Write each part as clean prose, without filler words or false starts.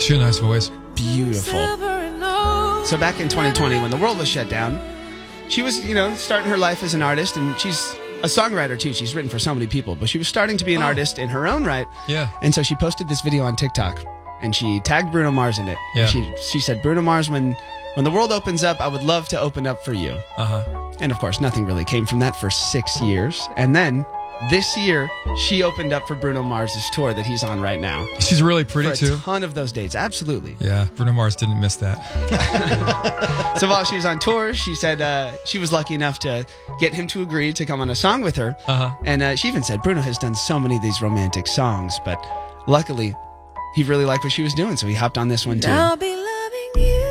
She has a nice voice. Beautiful. So back in 2020, when the world was shut down, she was, starting her life as an artist, and she's a songwriter too. She's written for so many people, but she was starting to be an artist in her own right. Yeah. And so she posted this video on TikTok, and she tagged Bruno Mars in it. Yeah. She said, Bruno Mars, when the world opens up, I would love to open up for you. And of course, nothing really came from that for 6 years. And then this year, she opened up for Bruno Mars' tour that he's on right now. She's really pretty for too. A ton of those dates, absolutely. Yeah, Bruno Mars didn't miss that. So while she was on tour, she said she was lucky enough to get him to agree to come on a song with her. And she even said Bruno has done so many of these romantic songs, but luckily, he really liked what she was doing, so he hopped on this one too. I'll be loving you.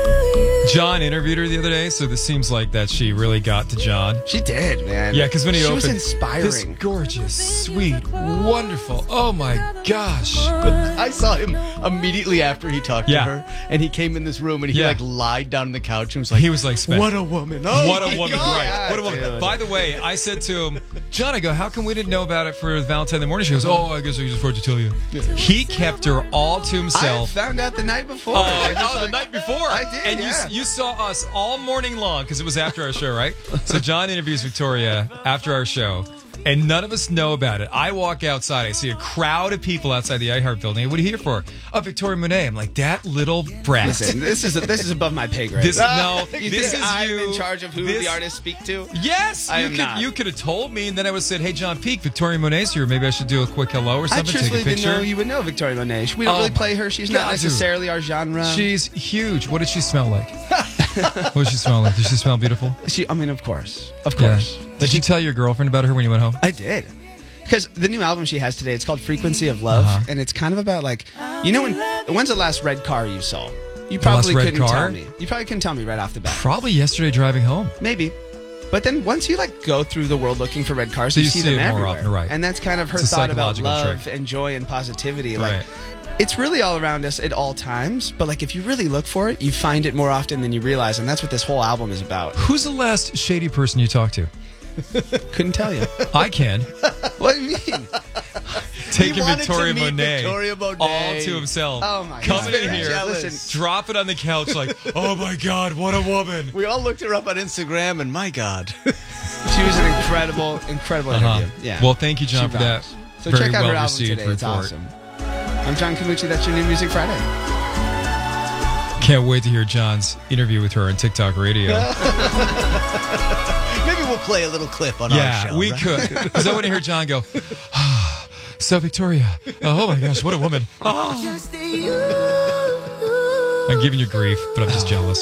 John interviewed her the other day, so this seems like that she really got to John. She did, man. Yeah, because when he opened, she was inspiring. This gorgeous, sweet, wonderful. Oh my gosh! I saw him immediately after he talked to her, and he came in this room and he lied down on the couch and was like, he was like, "What a woman! Oh what a woman! God. Right? What a woman!" Dude. By the way, I said to him, John, I go, "How come we didn't know about it for Valentine in the morning?" She goes, "Oh, I guess I just forgot to tell you." He kept her all to himself. I found out the night before. The night before. I did. And you saw us all morning long because it was after our show, right? So John interviews Victoria after our show, and none of us know about it. I walk outside. I see a crowd of people outside the iHeart building. What are you here for? Oh, Victoria Monet. I'm like, that little brat. Listen, this is above my pay grade. This is you. I'm in charge of who the artists speak to. Yes, you could have told me, and then I would have said, "Hey, John Peake, Victoria Monet's here. Maybe I should do a quick hello or something. I truthfully take a picture." didn't know you would know Victoria Monet. We don't really play her. She's not necessarily our genre. She's huge. What did she smell like? What did she smell like? Did she smell beautiful? Of course. Yeah. Did you tell your girlfriend about her when you went home? I did. Because the new album she has today, it's called Frequency of Love, and it's kind of about when's the last red car you saw? You probably couldn't tell me. You probably couldn't tell me right off the bat. Probably yesterday driving home. Maybe. But then once you go through the world looking for red cars, you see them it everywhere. more often, right? And that's kind of her it's thought about love trick. and joy and positivity. Right. It's really all around us at all times, but if you really look for it, you find it more often than you realize, and that's what this whole album is about. Who's the last shady person you talked to? Couldn't tell you. I can. What do you mean? Taking Victoria Monet all to himself. Oh my God. Coming in here, drop it on the couch like, oh my God, what a woman. We all looked her up on Instagram, and my God. She was an incredible interview. Yeah. Well, thank you, John, for that. So very check out well her album received today. It's report. awesome. I'm John Camucci. That's your New Music Friday. Can't wait to hear John's interview with her on TikTok radio. Maybe we'll play a little clip on our show. Yeah, we could. Because I want to hear John go, so Victoria, oh my gosh, what a woman. Oh. I'm giving you grief, but I'm just jealous.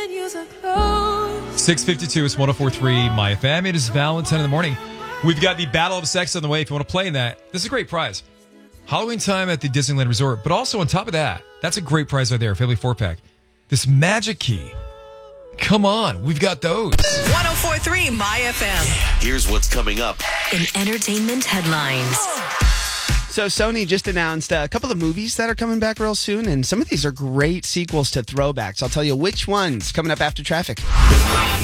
6:52, it's 104.3 My FM. It is Valentine in the morning. We've got the Battle of Sex on the way. If you want to play in that, this is a great prize. Halloween time at the Disneyland Resort. But also on top of that, that's a great prize right there, family 4-pack. This Magic Key. Come on, we've got those. 104.3 My FM. Here's what's coming up in entertainment headlines. So Sony just announced a couple of movies that are coming back real soon, and some of these are great sequels to throwbacks. I'll tell you which ones coming up after traffic.